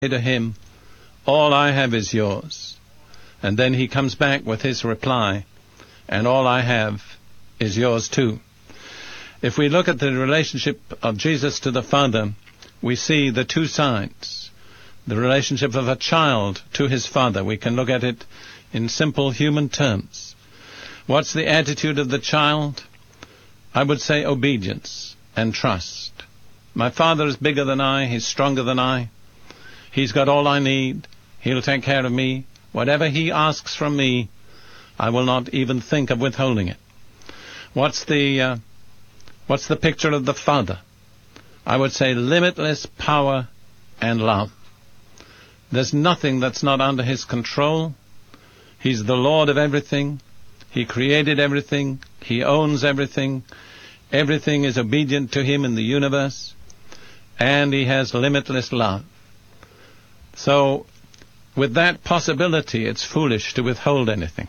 to him, all I have is yours. And then he comes back with his reply, and all I have is yours too. If we look at the relationship of Jesus to the Father, we see the two sides. The relationship of a child to his father. We can look at it in simple human terms. What's the attitude of the child? I would say obedience and trust. My father is bigger than I. He's stronger than I. He's got all I need. He'll take care of me. Whatever he asks from me, I will not even think of withholding it. What's the picture of the Father? I would say limitless power and love. There's nothing that's not under his control. He's the Lord of everything. He created everything. He owns everything. Everything is obedient to him in the universe. And he has limitless love. So, with that possibility, it's foolish to withhold anything.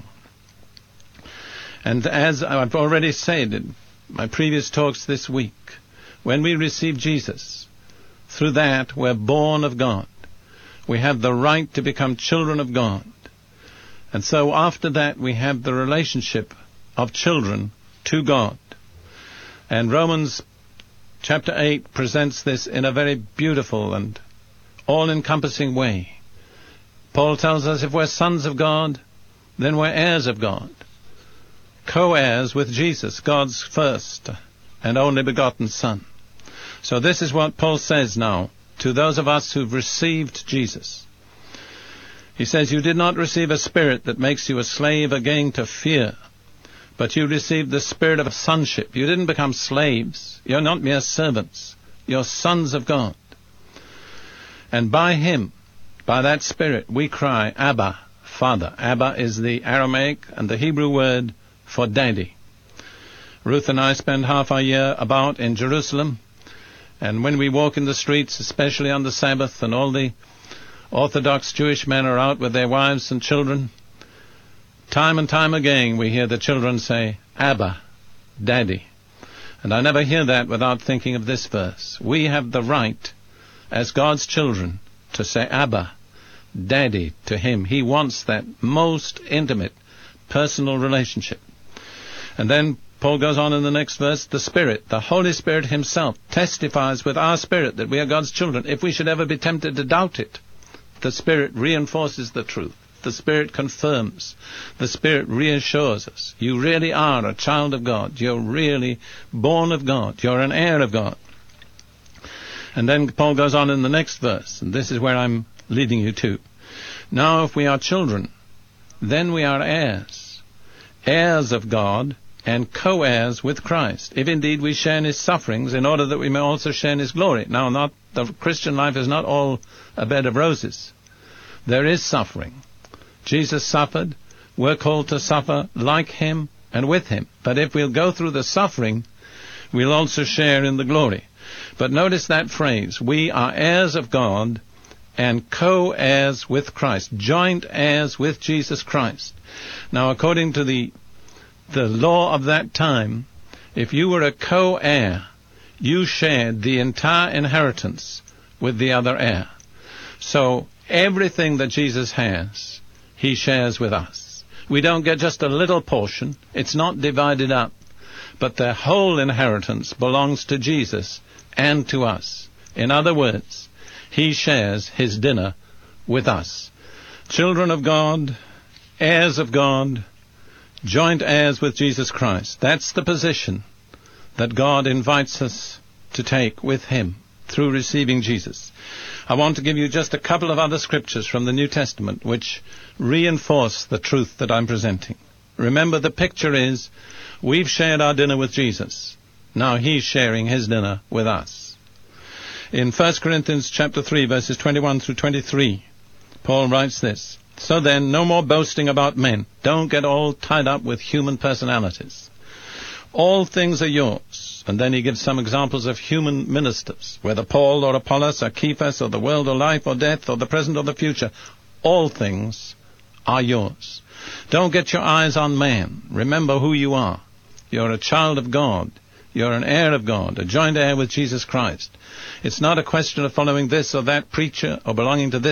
And as I've already said in my previous talks this week, when we receive Jesus, through that we're born of God. We have the right to become children of God. And so after that we have the relationship of children to God. And Romans chapter 8 presents this in a very beautiful and all-encompassing way. Paul tells us if we're sons of God, then we're heirs of God. Co-heirs with Jesus, God's first and only begotten Son. So this is what Paul says now to those of us who've received Jesus. He says, you did not receive a spirit that makes you a slave again to fear, but you received the spirit of sonship. You didn't become slaves. You're not mere servants. You're sons of God. And by him, by that spirit, we cry, Abba, Father. Abba is the Aramaic and the Hebrew word for daddy. Ruth and I spend half our year about in Jerusalem, and when we walk in the streets, especially on the Sabbath, and all the Orthodox Jewish men are out with their wives and children, time and time again we hear the children say, Abba, Daddy. And I never hear that without thinking of this verse. We have the right, as God's children, to say Abba, Daddy to him. He wants that most intimate, personal relationship. And then Paul goes on in the next verse, the Spirit, the Holy Spirit himself, testifies with our spirit that we are God's children. If we should ever be tempted to doubt it, the Spirit reinforces the truth. The Spirit confirms. The Spirit reassures us. You really are a child of God. You're really born of God. You're an heir of God. And then Paul goes on in the next verse, and this is where I'm leading you to. Now if we are children, then we are heirs, heirs of God, and co-heirs with Christ, if indeed we share in his sufferings, in order that we may also share in his glory. Now, the Christian life is not all a bed of roses. There is suffering. Jesus suffered. We're called to suffer like him and with him. But if we'll go through the suffering, we'll also share in the glory. But notice that phrase, we are heirs of God and co-heirs with Christ, joint heirs with Jesus Christ. Now, according to the law of that time, if you were a co-heir, you shared the entire inheritance with the other heir. So everything that Jesus has, he shares with us. We don't get just a little portion. It's not divided up. But the whole inheritance belongs to Jesus and to us. In other words, he shares his dinner with us. Children of God, heirs of God, joint heirs with Jesus Christ. That's the position that God invites us to take with him through receiving Jesus. I want to give you just a couple of other scriptures from the New Testament which reinforce the truth that I'm presenting. Remember, the picture is we've shared our dinner with Jesus. Now he's sharing his dinner with us. In 1 Corinthians chapter 3, verses 21 through 23, Paul writes this, So then, no more boasting about men. Don't get all tied up with human personalities. All things are yours. And then he gives some examples of human ministers, whether Paul or Apollos or Cephas or the world or life or death or the present or the future. All things are yours. Don't get your eyes on man. Remember who you are. You're a child of God. You're an heir of God, a joint heir with Jesus Christ. It's not a question of following this or that preacher or belonging to this